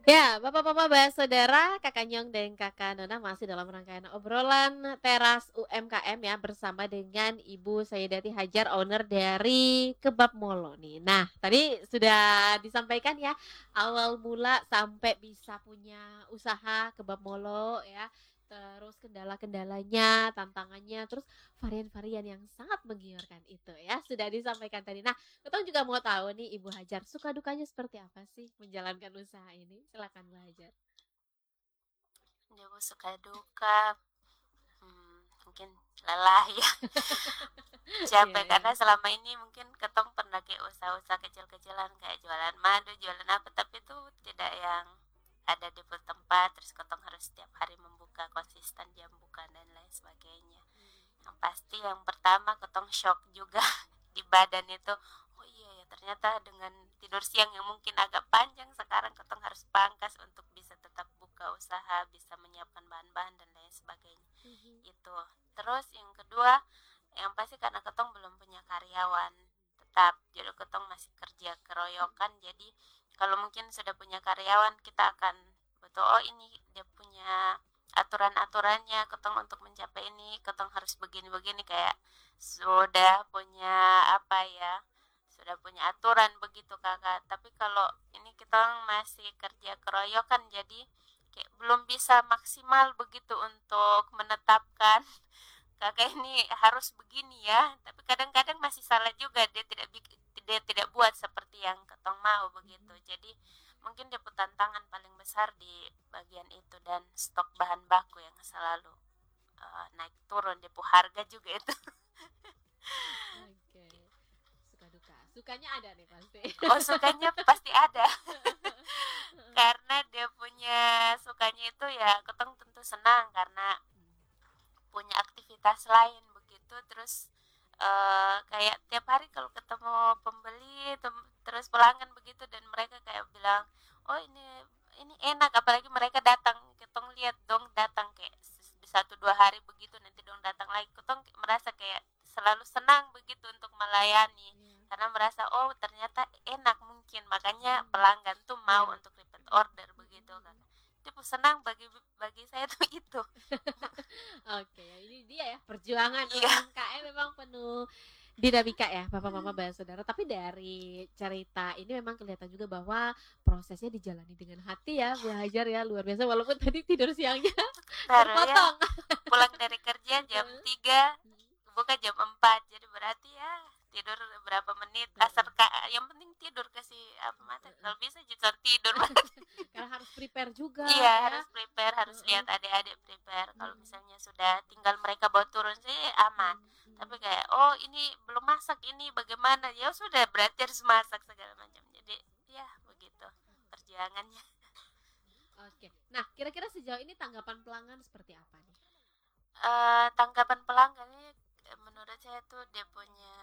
Ya, Bapak-bapak, saudara, Kakak Nyong dan Kakak Nona masih dalam rangkaian obrolan teras UMKM ya bersama dengan Ibu Sayedati Hajar, owner dari Kebab Molo nih. Nah, tadi sudah disampaikan ya awal mula sampai bisa punya usaha Kebab Molo ya. Terus kendala-kendalanya, tantangannya, terus varian-varian yang sangat menggiurkan itu ya sudah disampaikan tadi. Nah, Ketong juga mau tahu nih Ibu Hajar, suka dukanya seperti apa sih menjalankan usaha ini? Silakan Bu Hajar. Jauh suka duka, mungkin lelah ya, Iya, capek iya. karena selama ini mungkin ketong pernah kayak usaha-usaha kecil-kecilan kayak jualan madu, jualan apa, tapi itu tidak yang ada di full tempat, terus ketong harus setiap hari membuka konsisten jam buka dan lain sebagainya. Yang pasti yang pertama ketong shock juga di badan itu. Oh iya ya, ternyata dengan tidur siang yang mungkin agak panjang, sekarang ketong harus pangkas untuk bisa tetap buka usaha, bisa menyiapkan bahan-bahan dan lain sebagainya. Mhm. Itu. Terus yang kedua, yang pasti karena ketong belum punya karyawan tetap, jadi ketong masih kerja keroyokan. Jadi kalau mungkin sudah punya karyawan, kita akan betul, oh ini dia punya aturan-aturannya, ketong untuk mencapai ini ketong harus begini-begini, kayak sudah punya apa ya, sudah punya aturan begitu kakak. Tapi kalau ini kita masih kerja keroyokan, jadi kayak belum bisa maksimal begitu untuk menetapkan kakak ini harus begini ya, tapi kadang-kadang masih salah juga, dia tidak buat seperti yang ketong mau begitu. Mhm. Jadi mungkin dia tantangan paling besar di bagian itu, dan stok bahan baku yang selalu naik turun, dia harga juga itu. Oke. Suka duka. Sukanya ada nih pasti. Oh, sukanya pasti ada. Karena dia punya sukanya itu ya, ketong tentu senang karena punya aktivitas lain begitu. Terus kayak tiap hari kalau ketemu pembeli, terus pelanggan begitu, dan mereka kayak bilang, oh ini enak, apalagi mereka datang, ketong lihat dong datang kayak satu dua hari begitu, nanti dong datang lagi, ketong merasa kayak selalu senang begitu untuk melayani, Iya. karena merasa oh ternyata enak, mungkin makanya Mhm. pelanggan tuh mau Iya. untuk repeat order begitu kan. Itu senang bagi bagi saya tuh itu. Oke, ya ini dia ya perjuangan Iya. UMKM memang penuh dinamika ya, Papa Mama saudara. Tapi dari cerita ini memang kelihatan juga bahwa prosesnya dijalani dengan hati ya, Bu Hajar ya, luar biasa walaupun tadi tidur siangnya Baru ya, terpotong. pulang dari kerja jam 3, buka jam 4, jadi berarti ya tidur berapa menit, asal yang penting tidur, kasih apa mata, kalau bisa jangan tidur. Karena harus prepare juga Iya, ya. harus prepare, harus lihat Heeh. adik-adik prepare. Kalau Mm, misalnya sudah tinggal mereka bawa turun sih aman. mm, Tapi mm. kayak oh ini belum masak, ini bagaimana, ya sudah berarti harus masak segala macam. Jadi ya begitu perjuangannya. Oke. Nah, kira-kira sejauh ini tanggapan pelanggan seperti apa nih? Tanggapan pelanggan ini, menurut saya tuh dia punya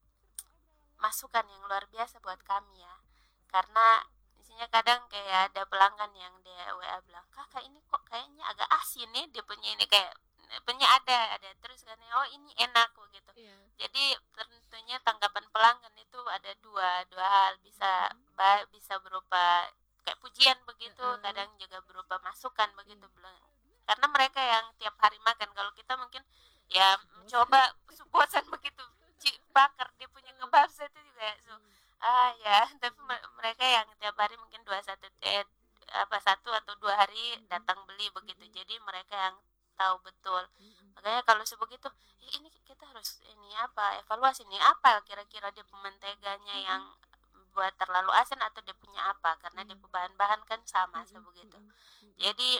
masukan yang luar biasa buat kami ya, karena isinya kadang kayak ada pelanggan yang dia WA bilang, kakak ini kok kayaknya agak asin nih, dia punya ini kayak punya ada terus kan, oh ini enak begitu. Iya. Jadi tentunya tanggapan pelanggan itu ada dua dua hal, bisa Mm-mm. bisa berupa kayak pujian begitu, Heeh. kadang juga berupa masukan begitu, Iya. bilang karena mereka yang tiap hari makan, kalau kita mungkin ya Bosan. mencoba bosan begitu, bakar dia punya Heeh. kebab itu juga so, Mm, ya. Tapi mm, mereka yang tiap hari mungkin apa satu atau dua hari mm, datang beli mm, begitu, mm, jadi mereka yang tahu betul. mm, mm, Makanya kalau sebegitu, ini kita harus ini apa, evaluasi nih apa kira-kira dia menteganya mm, yang mm. buat terlalu asin, atau dia punya apa, karena dia Iya. bahan-bahan kan sama Mm, mm, sebegitu. mm, mm, mm. Jadi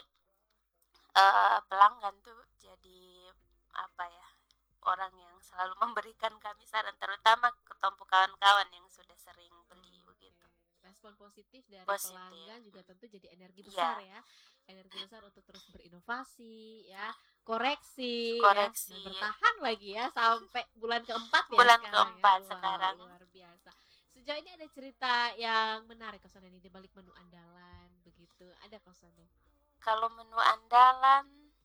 pelanggan tuh jadi apa ya, orang yang selalu memberikan kami saran, terutama kelompok kawan-kawan yang sudah sering beli Oke. begitu. Respon positif dari Positif. pelanggan juga tentu jadi energi Iya, besar ya. Energi besar untuk terus berinovasi ya, koreksi ya, koreksi. dan bertahan lagi ya sampai bulan keempat ya Bulan sekarang ya. keempat Wow, sekarang. luar biasa. Sejauh ini ada cerita yang menarik Kosan ini di balik menu andalan begitu. Ada Kosan? Kalau menu andalan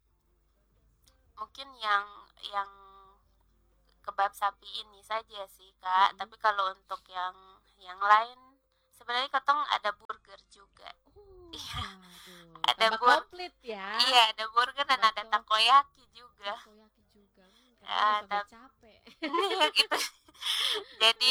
mungkin yang kebab sapi ini saja sih kak. Mm-mm. Tapi kalau untuk yang lain, sebenarnya ketong ada burger juga. Oh, Iya, ada Tambah komplit ya. iya ada burger dan ada Bakso, takoyaki juga. takoyaki juga. Kedengarannya sambil Tapi capek. iya gitu. Jadi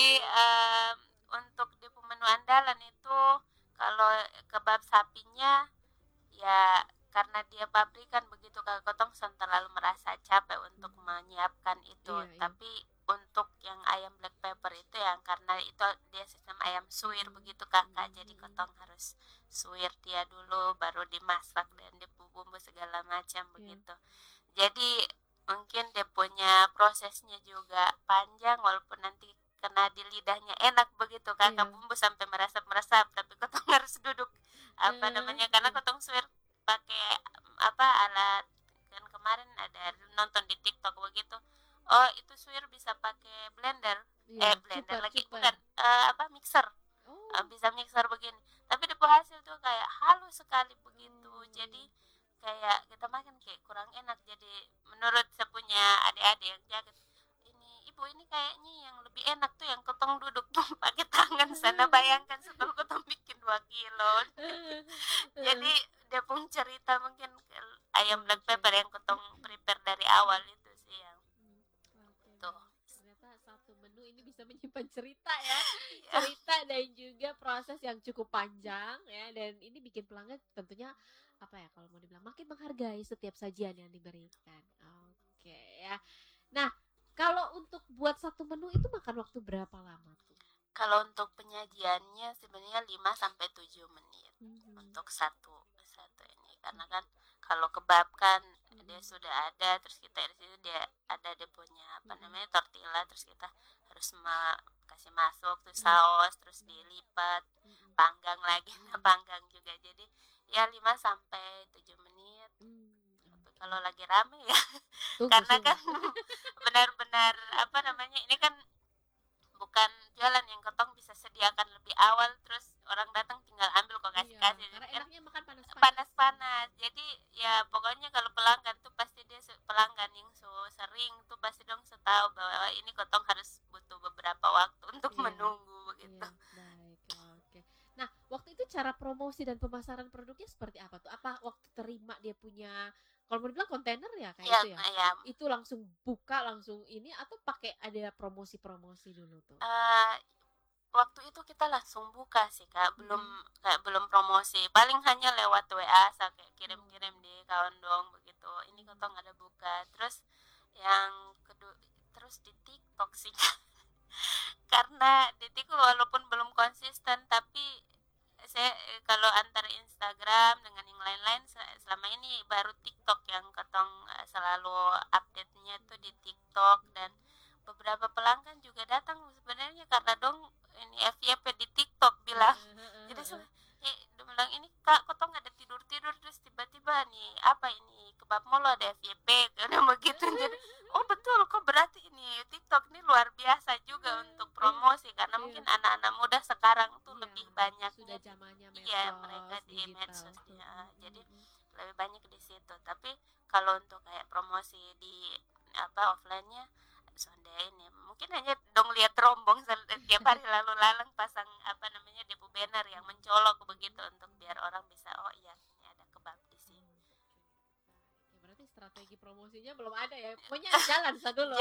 untuk di menu andalan itu kalau kebab sapinya ya karena dia pabrikan begitu Kak, Kotong terlalu merasa capek untuk menyiapkan itu. Iya, iya. Tapi untuk yang ayam black pepper itu yang karena itu dia sistem ayam suwir begitu Kakak. Jadi Kotong harus suwir dia dulu baru dimasak dan bumbu segala macam Iya. begitu. Jadi mungkin dia punya prosesnya juga panjang walaupun nanti kena di lidahnya enak begitu Kakak, Iya. bumbu sampai meresap-meresap tapi Kotong harus duduk apa namanya karena Kotong suwir pakai apa alat kan kemarin ada nonton di TikTok begitu. Oh, itu suwir bisa pakai blender. Iya, Blender super, lagi super. bukan apa mixer. Oh. Bisa mixer begini. Tapi di hasil tuh kayak halus sekali begitu. Jadi kayak kita makan kayak kurang enak. Jadi menurut saya punya adik-adik yang jaga ini ibu ini kayaknya yang lebih enak tuh yang kotong duduk tuh pakai tangan sana bayangkan setelah kotong bikin 2 kilo. Jadi dia pun cerita mungkin ayam black pepper yang kotong prepare dari awal itu sih yang Oke. tuh. Ternyata satu menu ini bisa menyimpan cerita ya. Cerita dan juga proses yang cukup panjang ya, dan ini bikin pelanggan tentunya apa ya kalau mau dibilang makin menghargai setiap sajian yang diberikan. Oke ya. Nah, kalau untuk buat satu menu itu makan waktu berapa lama tuh? Kalau untuk penyajiannya sebenarnya 5 sampai 7 menit untuk satu ini karena kan kalau kebab kan dia sudah ada terus kita di situ dia ada dia punya apa namanya tortilla terus kita harus kasih masuk terus saus terus dilipat panggang lagi panggang juga jadi ya 5 sampai 7 menit. Tapi kalau lagi rame ya karena kan benar-benar apa namanya ini kan bukan jualan yang Kotong bisa sediakan lebih awal terus orang datang tinggal ambil kok kasih Karena kan enaknya makan panas-panas. Jadi ya pokoknya kalau pelanggan tuh pasti dia pelanggan yang sering tuh pasti dong setahu bahwa ini Kotong harus butuh beberapa waktu untuk menunggu begitu. Baik, oke. Nah, waktu itu cara promosi dan pemasaran produknya seperti apa tuh? Apa waktu terima dia punya, kalau mau dibilang kontainer ya kayak itu ya? Ya, Itu langsung buka langsung ini atau pakai ada promosi-promosi dulu tuh? Waktu itu kita langsung buka sih Kak, belum promosi, paling hanya lewat WA kayak kirim-kirim di kawan dong begitu. Ini Kotong ada buka. Terus yang kedua terus di TikTok sih. Karena di TikTok walaupun belum konsisten tapi saya kalau antara Instagram dengan yang lain-lain selama ini baru TikTok yang Kotong selalu update-nya tuh di TikTok dan beberapa pelanggan juga datang sebenarnya karena dong ini FYP di TikTok bilang. Jadi dia bilang ini Kak Kotong ada tidur-tidur terus tiba-tiba nih apa ini kebab molo ada FYP karena begitu. Jadi oh betul kok berarti ini TikTok ini luar biasa juga untuk promosi karena mungkin anak-anak muda sekarang tuh lebih banyaknya sudah zamannya medsos, iya mereka di medsos ya. Jadi lebih banyak di situ. Tapi kalau untuk kayak promosi di apa offline-nya sondain ya mungkin hanya dong lihat rombong tiap hari lalu lalang pasang apa namanya debu banner yang mencolok begitu untuk biar orang bisa oh iya ini ada kebab di sini. Ya, berarti strategi promosinya belum ada ya, pokoknya jalan dulu.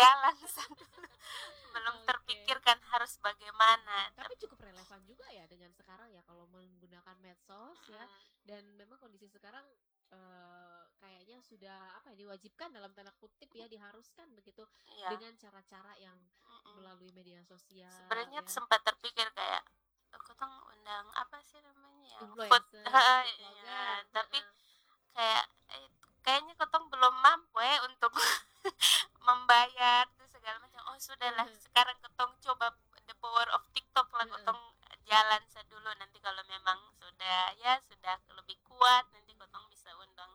Belum terpikirkan harus bagaimana. Tapi cukup relevan juga ya dengan sekarang ya kalau menggunakan medsos ya, dan memang kondisi sekarang kayaknya sudah apa ya diwajibkan dalam tanda kutip ya diharuskan begitu dengan cara-cara yang melalui media sosial. Sebenarnya sempat terpikir kayak Kotong undang apa sih namanya yang food ya, tapi kayaknya Kotong belum mampu ya untuk membayar tuh segala macam. Oh sudahlah sekarang Kotong coba the power of TikTok lah Kotong jalan dulu nanti kalau memang sudah lebih kuat nanti Kotong bisa undang.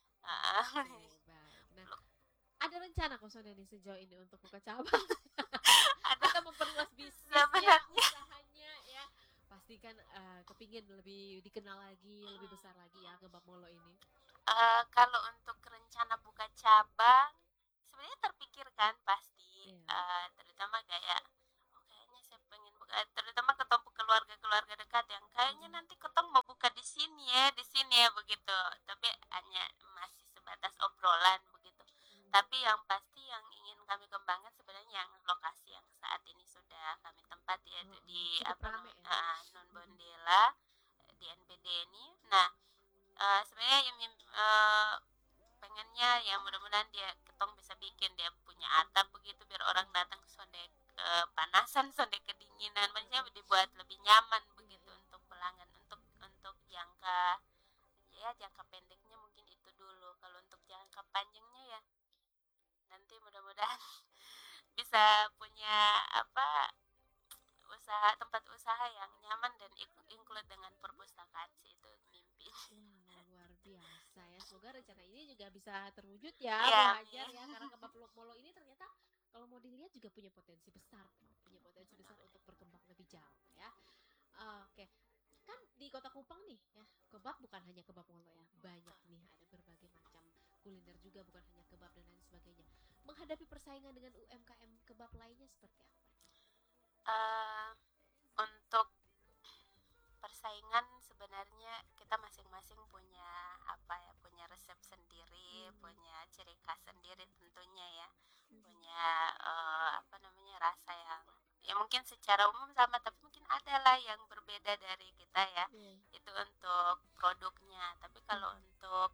Ada rencana kok Sondani sejauh ini untuk buka cabang atau memperluas bisnisnya, usahanya ya? Pastikan kepingin lebih dikenal lagi, lebih besar lagi ya kebab molo ini. Kalau untuk rencana buka cabang sebenarnya terpikirkan pasti terutama kayak kayaknya saya pengen buka terutama ketemu keluarga dekat yang kayaknya nanti Kotong mau buka di sini ya di sini ya begitu, tapi hanya masih sebatas obrolan begitu. Tapi yang pasti yang ingin kami kembangkan sebenarnya yang lokasi yang saat ini sudah kami tempati, yaitu di Cukup apa rame namanya, ya. Non Bondela di NPD ini. Nah, sebenarnya yang pengennya ya mudah-mudahan dia ketong bisa bikin dia punya atap begitu biar orang datang sonde panasan, sonde kedinginan, maksudnya dibuat lebih nyaman begitu untuk pelanggan, untuk jangka, ya jangka pendeknya mungkin itu dulu. Kalau untuk jangka panjangnya ya nanti mudah-mudahan bisa punya apa, tempat usaha yang nyaman dan include dengan perpustakaan sih, itu mimpi. Wah, luar biasa ya. Semoga rencana ini juga bisa terwujud ya, Bu Ya, Hajar amin. ya. Karena Kebab Molo ini ternyata kalau mau dilihat juga punya potensi besar, punya potensi besar untuk berkembang lebih jauh ya. Oke, kan di Kota Kupang nih ya, kebab bukan hanya kebab Molo ya, banyak nih ada berbagai macam kuliner juga, bukan hanya kebab dan lain sebagainya. Menghadapi persaingan dengan UMKM kebab lainnya seperti apa? Eh, untuk persaingan sebenarnya kita masing-masing punya apa ya, punya resep sendiri, Mhm, punya ciri khas sendiri tentunya ya, mhm, punya apa namanya, rasa yang ya mungkin secara umum sama tapi mungkin ada lah yang berbeda dari kita ya, iya, itu untuk produknya. Tapi kalau mhm,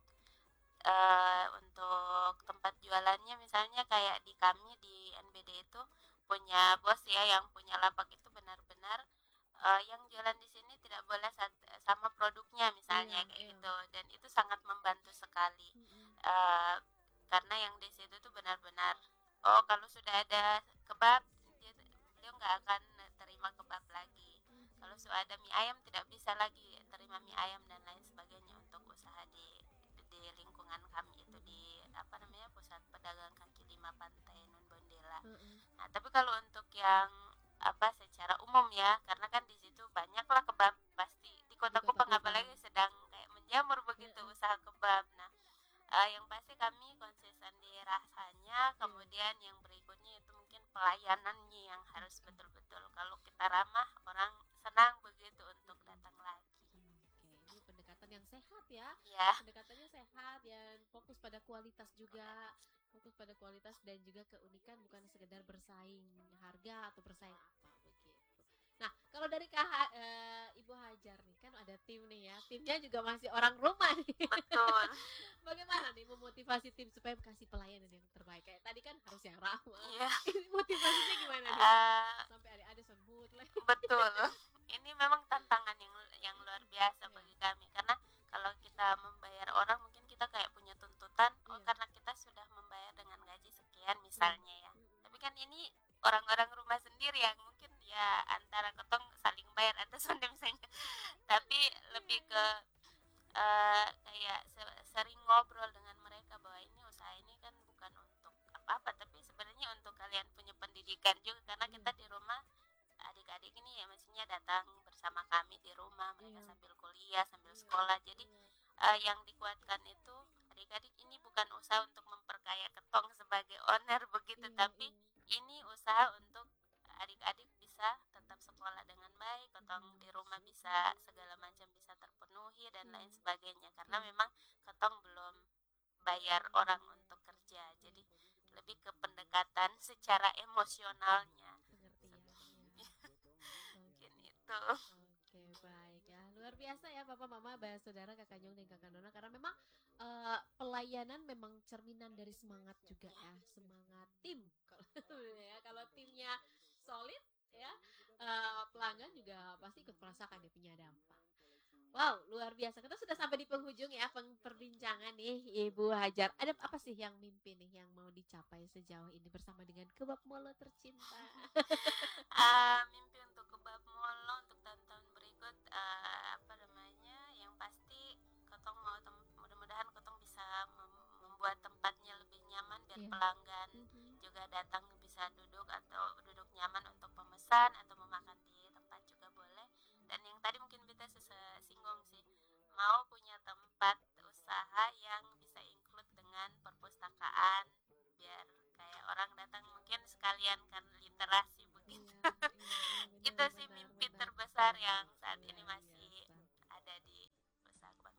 untuk tempat jualannya misalnya kayak di kami di NBD itu punya bos ya yang punya lapak itu benar-benar yang jualan di sini tidak boleh sama produknya iya, misalnya kayak iya, gitu, dan itu sangat membantu sekali. mhm, Eh, karena yang di situ tuh benar-benar, oh kalau sudah ada kebab beliau nggak akan terima kebab lagi, kalau mhm, sudah ada mie ayam tidak bisa lagi terima mie ayam dan lain sebagainya untuk usaha di lingkungan kami itu di apa namanya, pusat pedagang kaki lima Pantai Non Bondela. heeh, Nah, tapi kalau untuk yang apa secara umum ya, karena kan di situ banyaklah kebab pasti di di Kota Kota Kupang, Kupang, apalagi sedang kayak menjamur begitu heeh, usaha kebab. Nah, yang pasti kami konsisten di rasanya, iya, kemudian yang berikutnya itu mungkin pelayanannya yang harus oke. betul-betul kalau kita ramah orang senang begitu untuk datang lagi. Oke, ini pendekatan yang sehat ya. Ya, Pendekatannya sehat dan fokus pada kualitas juga. Fokus pada kualitas dan juga keunikan, bukan sekedar bersaing harga atau bersaing apa begitu. Nah, kalau dari Ibu Hajar nih kan ada tim nih ya. Timnya juga masih orang rumah nih. betul. Bagaimana nih memotivasi tim supaya kasih pelayanan yang terbaik? Kayak tadi kan harus yang ramah. Iya. Ini motivasinya gimana nih? Eh, Sampai adik-adik sebut lah. betul. Ini memang tantangan yang luar biasa Iya, bagi kami, karena kalau kita membayar orang mungkin kita kayak punya tuntutan, oh iya, karena kita sudah membayar dengan gaji sekian iya. misalnya ya. Tapi kan ini orang-orang rumah sendiri yang mungkin ya antara ketong saling bayar atau sonde misalnya. Tapi Iya, lebih ke iya. kayak sering ngobrol dengan mereka bahwa ini usaha ini kan bukan untuk apa-apa, tapi sebenarnya untuk kalian punya pendidikan juga, karena kita Iya, di rumah adik-adik ini ya maksudnya datang bersama kami di rumah, mereka iya, sambil kuliah sambil iya, sekolah, jadi iya. yang dikuatkan itu adik-adik ini bukan usaha untuk memperkaya ketong sebagai owner begitu, Iya, tapi iya. ini usaha untuk adik-adik bisa tetap sekolah dengan baik, ketong Mhm, di rumah bisa segala macam bisa terpenuhi dan lain mhm, sebagainya, karena iya. memang ketong belum bayar orang untuk kerja, jadi lebih ke pendekatan secara emosionalnya. Pengertian, ya. Mungkin Oke. itu. Oke, baik ya. Luar biasa ya Bapak Mama, saudara, Kakak Nyong dan Kakak Nona, karena memang pelayanan memang cerminan dari semangat juga ya, semangat tim. Kalau ya, kalau timnya solid ya, pelanggan juga pasti ikut merasakan dia punya dampak. Wow, luar biasa. Kita sudah sampai di penghujung ya perbincangan nih, Ibu Hajar. Ada apa sih yang mimpi nih yang mau dicapai sejauh ini bersama dengan Kebab Molo tercinta? Mimpi untuk kebab molo untuk tahun-tahun berikut, apa namanya, yang pasti ketong mau mudah-mudahan ketong bisa membuat tempatnya lebih nyaman biar Iya. pelanggan Mhm. juga datang bisa duduk atau duduk nyaman untuk pemesan atau memakan di tempat juga boleh. Dan yang tadi mungkin kita singgung sih, mau punya tempat usaha yang bisa include dengan perpustakaan biar kayak orang datang mungkin sekalian kan literasi begitu. Iya, iya, iya, benar, Itu sih benar, mimpi benar. terbesar yang Wah, saat ini luar masih biasa. ada di usaha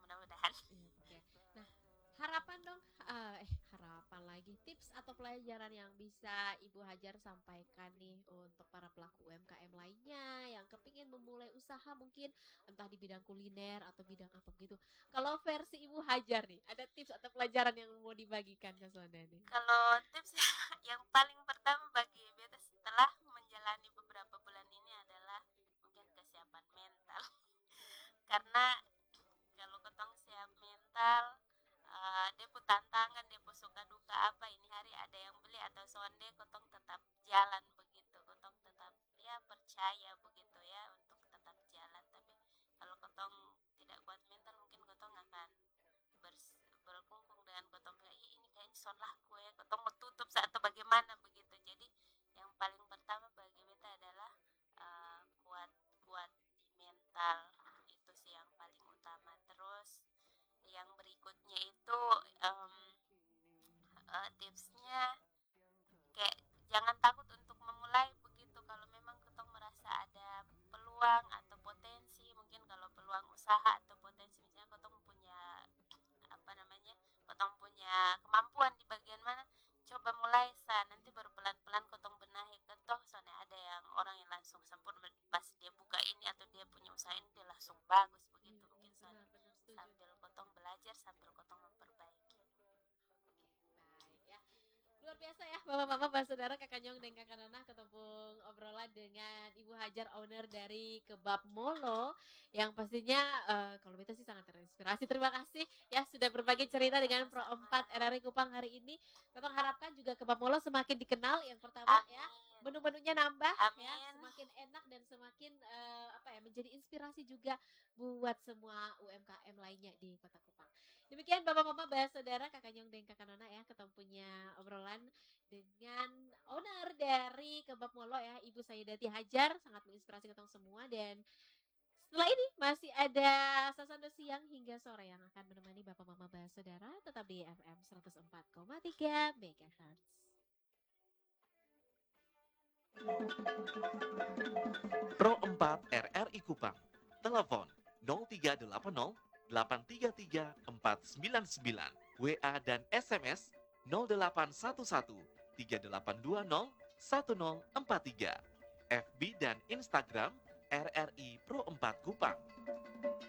lagi tips atau pelajaran yang bisa Ibu Hajar sampaikan nih untuk para pelaku UMKM lainnya yang kepingin memulai usaha mungkin entah di bidang kuliner atau bidang apa gitu. Kalau versi Ibu Hajar nih, ada tips atau pelajaran yang mau dibagikan ke Sonda nih? Kalau tips yang paling pertama bagi beta setelah menjalani beberapa bulan ini adalah mungkin kesiapan mental. Karena kalau ketong siap mental, depo tantangan, depo suka duka apa ini hari ada yang beli atau sonde, kotong tetap jalan begitu, kotong tetap ya percaya begitu ya untuk tetap jalan. Tapi kalau kotong tidak kuat mental mungkin kotong akan berkungkung dengan kotong bilang, "Ih, ini kayaknya son laku ya, kotong mau tutup atau bagaimana begitu." Jadi yang paling pertama bagi beta adalah kuat kuat di mental, itu sih yang paling utama. Terus yang berikutnya itu tipsnya kayak jangan takut untuk memulai begitu. Kalau memang kita merasa ada peluang atau potensi, mungkin kalau peluang usaha atau potensi misalnya kita punya apa namanya, kita punya kemampuan di bagian mana, coba mulai nanti baru pelan-pelan kotong benahi. Ketoh soalnya ada yang orang yang langsung sempurna pas dia buka ini atau dia punya usaha ini dia langsung bagus begitu. Mungkin Benar, benar setuju. sambil kotong belajar sambil kotong memperbaiki. Baik ya. Luar biasa ya Bapak-bapak, saudara, Kakak Nyong dan Kakak Nana ketemu obrolan dengan Ibu Hajar, owner dari Kebab Molo yang pastinya kalau beta sih sangat terinspirasi. Terima kasih ya sudah berbagi cerita dengan Pro 4 RRI Kupang hari ini. Memang harapkan juga Kebab Molo semakin dikenal yang pertama ya. Amin. Menu-menunya nambah ya, Amin. semakin enak dan semakin apa ya, menjadi inspirasi juga buat semua UMKM lainnya di Kota Kupang. Demikian Bapak-bapak, saudara, Kakak Nyong dan Kakak Nona ya, ketemu punya obrolan dengan owner dari Kebab Molo ya, Ibu Sayidati Hajar, sangat menginspirasi kita semua. Dan setelah ini masih ada Sasando siang hingga sore yang akan menemani Bapak Mama saudara, tetap di FM 104,3 MHz. Pro 4 RRI Kupang. Telepon 0380 833 499. WA dan SMS 0811 3820 1043. FB dan Instagram RRI Pro 4 Kupang.